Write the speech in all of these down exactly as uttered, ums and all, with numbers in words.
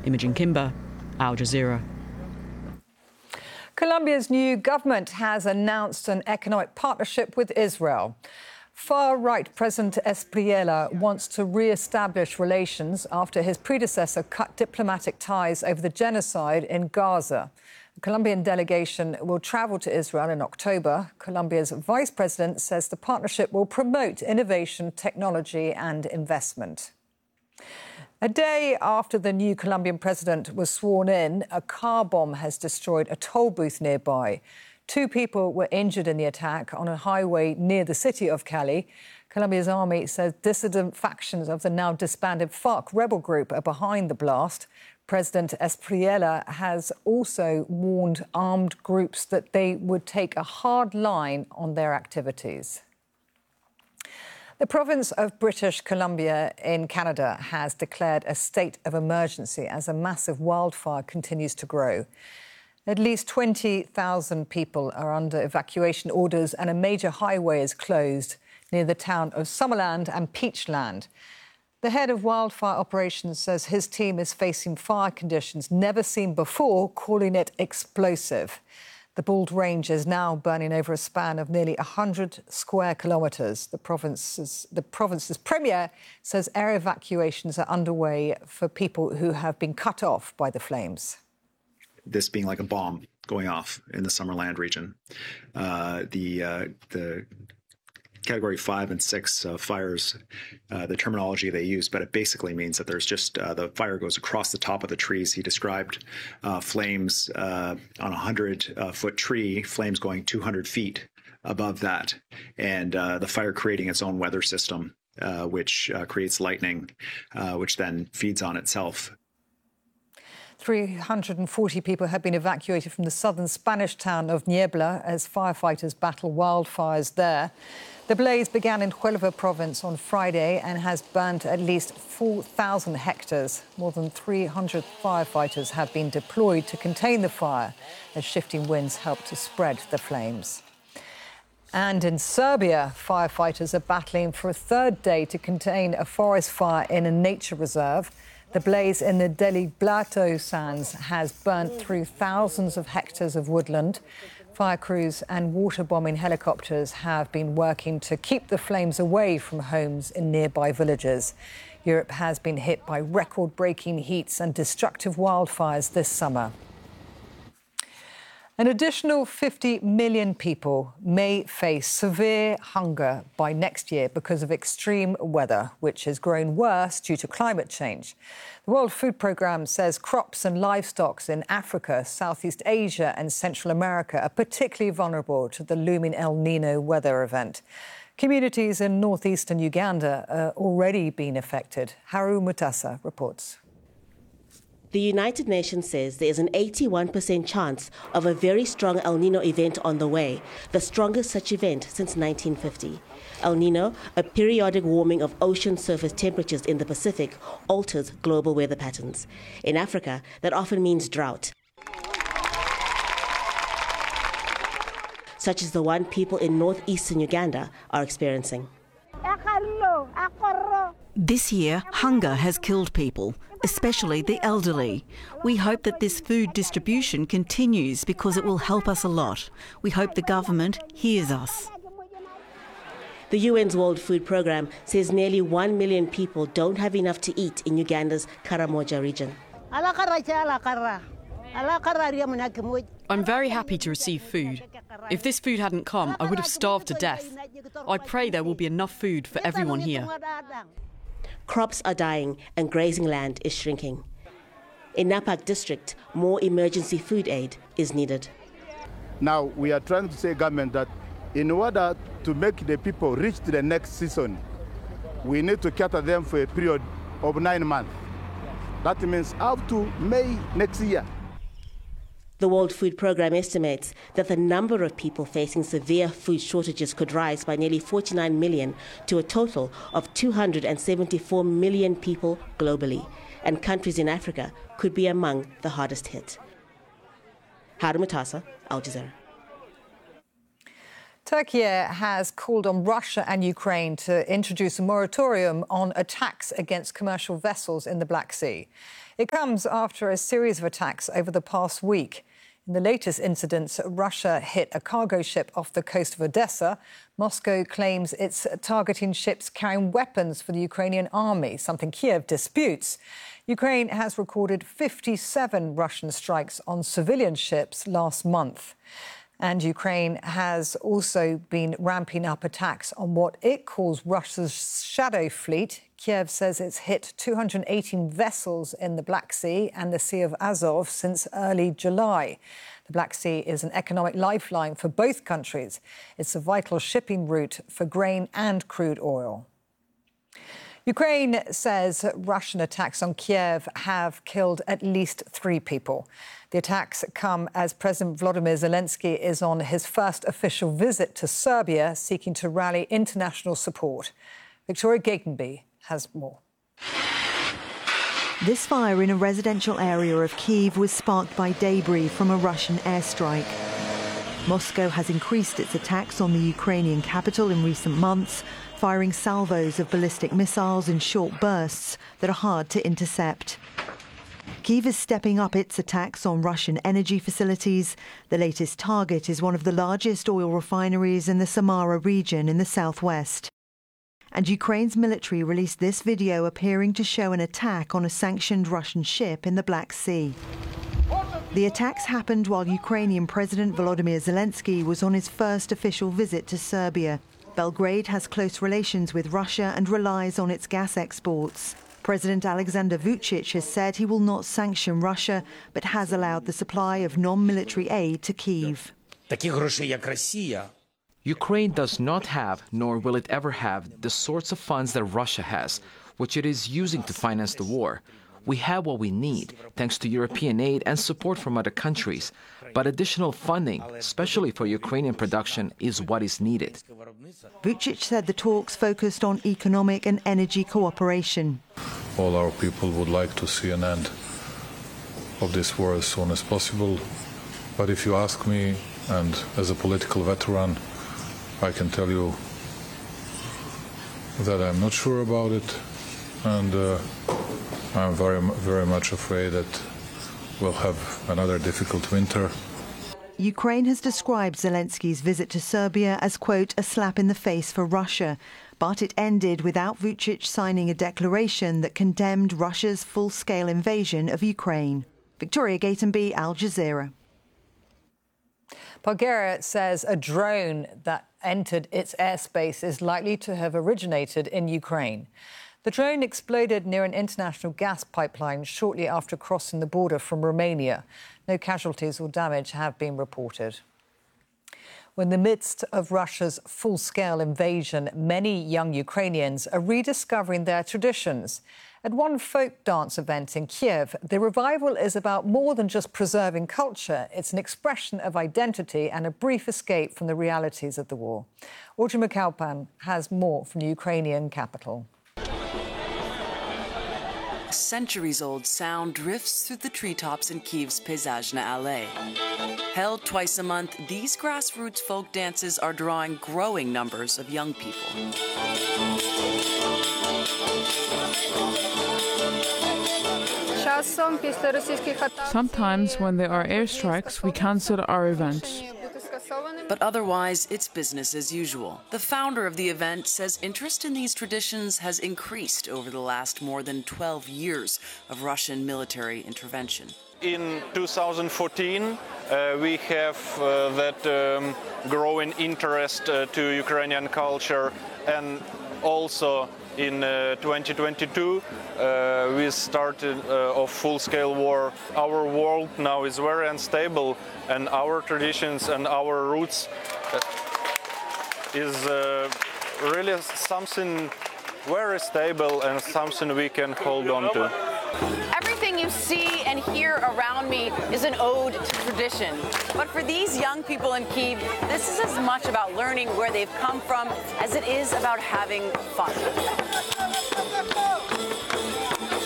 Imogen Kimber, Al Jazeera. Colombia's new government has announced an economic partnership with Israel. Far-right President Espriella wants to re-establish relations after his predecessor cut diplomatic ties over the genocide in Gaza. The Colombian delegation will travel to Israel in October. Colombia's vice president says the partnership will promote innovation, technology and investment. A day after the new Colombian president was sworn in, a car bomb has destroyed a toll booth nearby. Two people were injured in the attack on a highway near the city of Cali. Colombia's army says dissident factions of the now disbanded FARC rebel group are behind the blast. President Espriella has also warned armed groups that they would take a hard line on their activities. The province of British Columbia in Canada has declared a state of emergency as a massive wildfire continues to grow. At least twenty thousand people are under evacuation orders and a major highway is closed near the town of Summerland and Peachland. The head of wildfire operations says his team is facing fire conditions never seen before, calling it explosive. The Bald Range is now burning over a span of nearly one hundred square kilometres. The province's, the province's premier says air evacuations are underway for people who have been cut off by the flames. This being like a bomb going off in the Summerland region. Uh, the uh, the category five and six uh, fires, uh, the terminology they use, but it basically means that there's just uh, the fire goes across the top of the trees. He described uh, flames uh, on a hundred uh, foot tree, flames going two hundred feet above that, and uh, the fire creating its own weather system, uh, which uh, creates lightning, uh, which then feeds on itself. three hundred forty people have been evacuated from the southern Spanish town of Niebla as firefighters battle wildfires there. The blaze began in Huelva province on Friday and has burnt at least four thousand hectares. More than three hundred firefighters have been deployed to contain the fire as shifting winds help to spread the flames. And in Serbia, firefighters are battling for a third day to contain a forest fire in a nature reserve. The blaze in the Deli Blato sands has burnt through thousands of hectares of woodland. Fire crews and water bombing helicopters have been working to keep the flames away from homes in nearby villages. Europe has been hit by record-breaking heats and destructive wildfires this summer. An additional fifty million people may face severe hunger by next year because of extreme weather, which has grown worse due to climate change. The World Food Programme says crops and livestock in Africa, Southeast Asia and Central America are particularly vulnerable to the looming El Nino weather event. Communities in northeastern Uganda are already being affected. Haru Mutasa reports. The United Nations says there is an eighty-one percent chance of a very strong El Nino event on the way, the strongest such event since nineteen fifty. El Nino, a periodic warming of ocean surface temperatures in the Pacific, alters global weather patterns. In Africa, that often means drought, such as the one people in northeastern Uganda are experiencing. This year, hunger has killed people, especially the elderly. We hope that this food distribution continues because it will help us a lot. We hope the government hears us. The U N's World Food Programme says nearly one million people don't have enough to eat in Uganda's Karamoja region. I'm very happy to receive food. If this food hadn't come, I would have starved to death. I pray there will be enough food for everyone here. Crops are dying and grazing land is shrinking. In Napak district, more emergency food aid is needed. Now we are trying to say government that in order to make the people reach to the next season, we need to cater them for a period of nine months. That means up to May next year. The World Food Programme estimates that the number of people facing severe food shortages could rise by nearly forty-nine million to a total of two hundred seventy-four million people globally, and countries in Africa could be among the hardest hit. Haru Mutasa, Al Jazeera. Turkey has called on Russia and Ukraine to introduce a moratorium on attacks against commercial vessels in the Black Sea. It comes after a series of attacks over the past week. In the latest incidents, Russia hit a cargo ship off the coast of Odessa. Moscow claims it's targeting ships carrying weapons for the Ukrainian army, something Kiev disputes. Ukraine has recorded fifty-seven Russian strikes on civilian ships last month. And Ukraine has also been ramping up attacks on what it calls Russia's shadow fleet. Kiev says it's hit two hundred eighteen vessels in the Black Sea and the Sea of Azov since early July. The Black Sea is an economic lifeline for both countries. It's a vital shipping route for grain and crude oil. Ukraine says Russian attacks on Kiev have killed at least three people. The attacks come as President Volodymyr Zelensky is on his first official visit to Serbia, seeking to rally international support. Victoria Gatenby has more. This fire in a residential area of Kyiv was sparked by debris from a Russian airstrike. Moscow has increased its attacks on the Ukrainian capital in recent months, firing salvos of ballistic missiles in short bursts that are hard to intercept. Kyiv is stepping up its attacks on Russian energy facilities. The latest target is one of the largest oil refineries in the Samara region in the southwest. And Ukraine's military released this video appearing to show an attack on a sanctioned Russian ship in the Black Sea. The attacks happened while Ukrainian President Volodymyr Zelensky was on his first official visit to Serbia. Belgrade has close relations with Russia and relies on its gas exports. President Alexander Vučić has said he will not sanction Russia, but has allowed the supply of non-military aid to Kyiv. Ukraine does not have, nor will it ever have, the sorts of funds that Russia has, which it is using to finance the war. We have what we need, thanks to European aid and support from other countries. But additional funding, especially for Ukrainian production, is what is needed. Vučić said the talks focused on economic and energy cooperation. All our people would like to see an end of this war as soon as possible. But if you ask me, and as a political veteran, I can tell you that I'm not sure about it, and uh, I'm very, very much afraid that we'll have another difficult winter. Ukraine has described Zelensky's visit to Serbia as, quote, a slap in the face for Russia, but it ended without Vučić signing a declaration that condemned Russia's full-scale invasion of Ukraine. Victoria Gatenby, Al Jazeera. Bulgaria says a drone that entered its airspace is likely to have originated in Ukraine. The drone exploded near an international gas pipeline shortly after crossing the border from Romania. No casualties or damage have been reported. In the midst of Russia's full-scale invasion, many young Ukrainians are rediscovering their traditions. At one folk dance event in Kiev, the revival is about more than just preserving culture. It's an expression of identity and a brief escape from the realities of the war. Audrey McAlpin has more from the Ukrainian capital. A centuries-old sound drifts through the treetops in Kyiv's Peyzajna Alley. Held twice a month, these grassroots folk dances are drawing growing numbers of young people. Sometimes when there are airstrikes, we cancel our events. But otherwise, it's business as usual. The founder of the event says interest in these traditions has increased over the last more than twelve years of Russian military intervention. In two thousand fourteen, uh, we have uh, that um, growing interest uh, to Ukrainian culture, and also in uh, twenty twenty-two, uh, we started uh, a full-scale war. Our world now is very unstable, and our traditions and our roots uh, is uh, really something very stable and something we can hold on to. Everything you see and hear around me is an ode to tradition. But for these young people in Kyiv, this is as much about learning where they've come from as it is about having fun.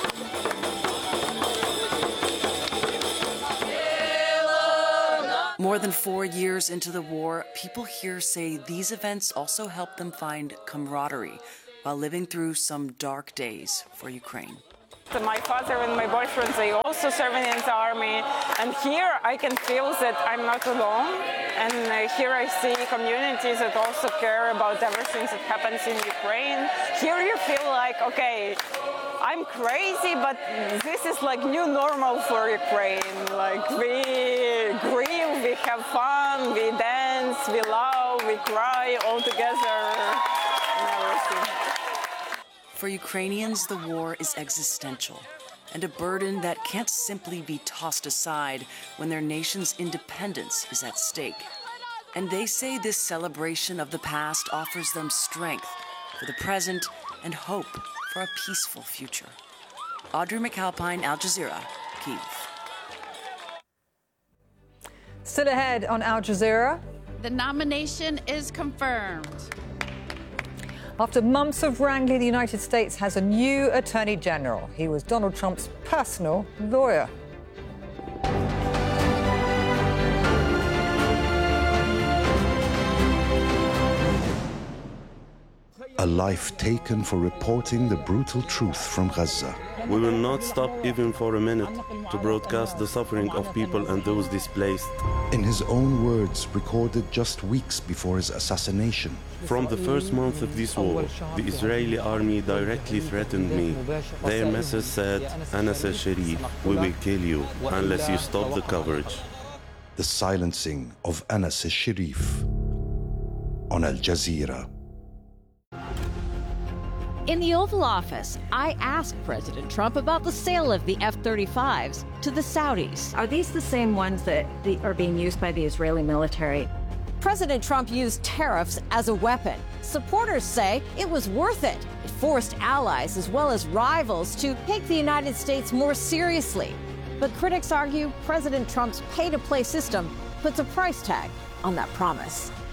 More More than four years into the war, people here say these events also help them find camaraderie while living through some dark days for Ukraine. So my father and my boyfriend, they also serving in the army, and here I can feel that I'm not alone, and uh, here I see communities that also care about everything that happens in Ukraine. Here you feel like, okay, I'm crazy, but this is like new normal for Ukraine. Like we grieve, we have fun, we dance, we love, we cry all together, and everything. For Ukrainians, the war is existential and a burden that can't simply be tossed aside when their nation's independence is at stake. And they say this celebration of the past offers them strength for the present and hope for a peaceful future. Audrey McAlpine, Al Jazeera, Kyiv. Still ahead on Al Jazeera. The nomination is confirmed. After months of wrangling, the United States has a new Attorney General. He was Donald Trump's personal lawyer. A life taken for reporting the brutal truth from Gaza. We will not stop even for a minute to broadcast the suffering of people and those displaced. In his own words, recorded just weeks before his assassination. From the first month of this war, the Israeli army directly threatened me. Their message said, Anas al-Sharif, we will kill you unless you stop the coverage. The silencing of Anas al-Sharif on Al Jazeera. In the Oval Office, I asked President Trump about the sale of the F thirty-fives to the Saudis. Are these the same ones that the, are being used by the Israeli military? President Trump used tariffs as a weapon. Supporters say it was worth it. It forced allies as well as rivals to take the United States more seriously. But critics argue President Trump's pay-to-play system puts a price tag on that promise.